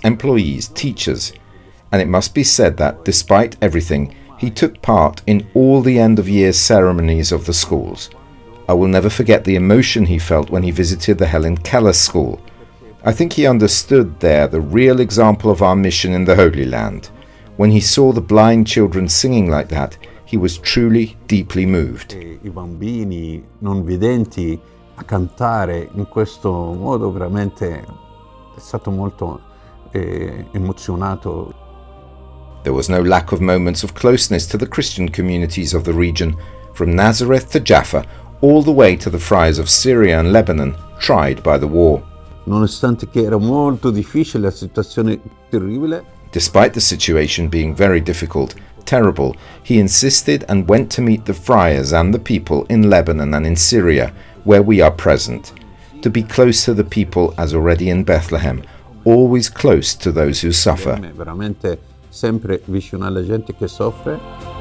employees, teachers, and it must be said that, despite everything, he took part in all the end-of-year ceremonies of the schools. I will never forget the emotion he felt when he visited the Helen Keller School. I think he understood there the real example of our mission in the Holy Land. When he saw the blind children singing like that, he was truly deeply moved. I bambini non videnti a cantare in questo modo veramente è stato molto emozionato. There was no lack of moments of closeness to the Christian communities of the region, from Nazareth to Jaffa, all the way to the friars of Syria and Lebanon, tried by the war. Nonostante che era molto difficile, la situazione terribile. Despite the situation being very difficult, terrible, he insisted and went to meet the friars and the people in Lebanon and in Syria, where we are present, to be close to the people as already in Bethlehem, always close to those who suffer. Veramente sempre vicino alla gente che soffre.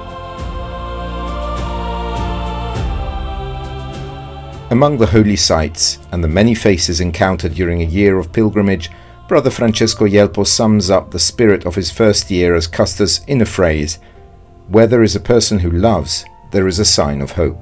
Among the holy sites and the many faces encountered during a year of pilgrimage, Brother Francesco Yelpo sums up the spirit of his first year as Custos in a phrase: "Where there is a person who loves, there is a sign of hope."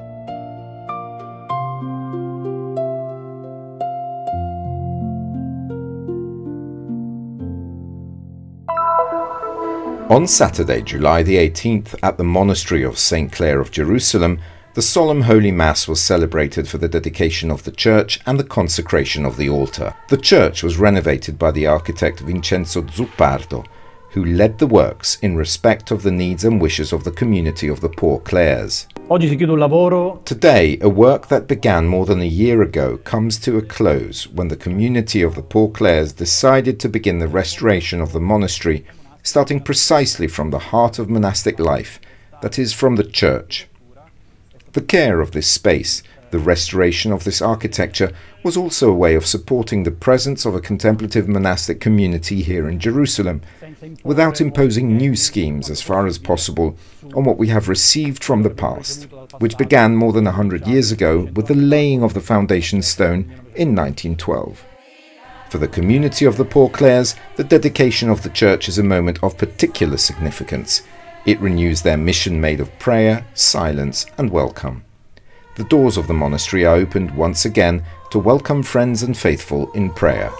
On Saturday, July the 18th, at the Monastery of St. Clare of Jerusalem, the solemn Holy Mass was celebrated for the dedication of the church and the consecration of the altar. The church was renovated by the architect Vincenzo Zuppardo, who led the works in respect of the needs and wishes of the community of the Poor Clares. Today, a work that began more than a year ago comes to a close when the community of the Poor Clares decided to begin the restoration of the monastery, starting precisely from the heart of monastic life, that is, from the church. The care of this space, the restoration of this architecture, was also a way of supporting the presence of a contemplative monastic community here in Jerusalem, without imposing new schemes as far as possible on what we have received from the past, which began more than 100 years ago with the laying of the foundation stone in 1912. For the community of the Poor Clares, the dedication of the church is a moment of particular significance. It renews their mission made of prayer, silence and welcome. The doors of the monastery are opened once again to welcome friends and faithful in prayer.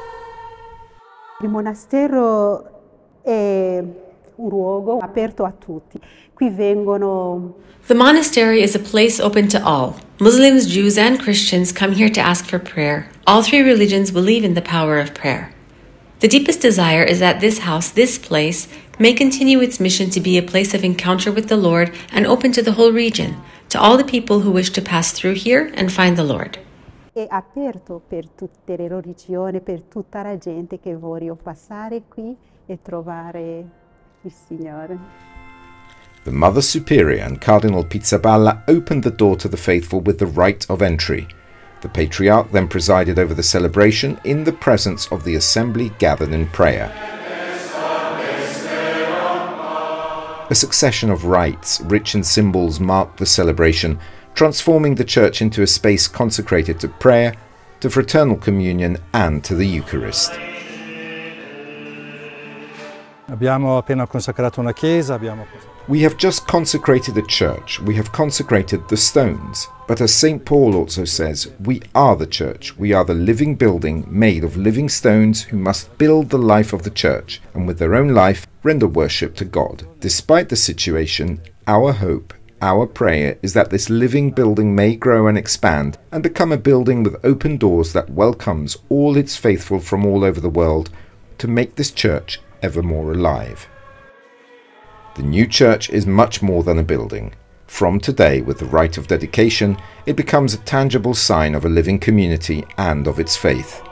Il monastero è un luogo aperto a tutti. Qui vengono. The monastery is a place open to all. Muslims, Jews, and Christians come here to ask for prayer. All three religions believe in the power of prayer. The deepest desire is that this house, this place, may continue its mission to be a place of encounter with the Lord and open to the whole region, to all the people who wish to pass through here and find the Lord. È aperto per tutte le religioni, per tutta la gente che voglio passare qui e trovare il Signore. The Mother Superior and Cardinal Pizzaballa opened the door to the faithful with the rite of entry. The Patriarch then presided over the celebration in the presence of the assembly gathered in prayer. A succession of rites, rich in symbols, marked the celebration, transforming the church into a space consecrated to prayer, to fraternal communion and to the Eucharist. We have just consecrated a church, we have consecrated the stones. But as St. Paul also says, we are the church, we are the living building made of living stones who must build the life of the church and with their own life render worship to God. Despite the situation, our hope, our prayer is that this living building may grow and expand and become a building with open doors that welcomes all its faithful from all over the world to make this church ever more alive. The new church is much more than a building. From today, with the rite of dedication, it becomes a tangible sign of a living community and of its faith.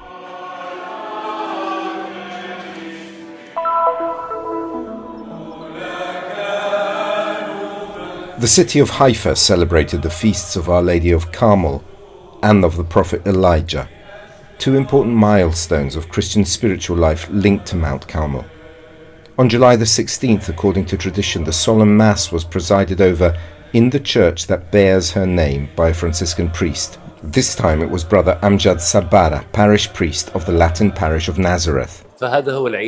The city of Haifa celebrated the feasts of Our Lady of Carmel and of the prophet Elijah, two important milestones of Christian spiritual life linked to Mount Carmel. On July the 16th, according to tradition, the solemn Mass was presided over in the church that bears her name by a Franciscan priest, This time it was Brother Amjad Sabara, parish priest of the Latin parish of Nazareth. فهذا هو العيد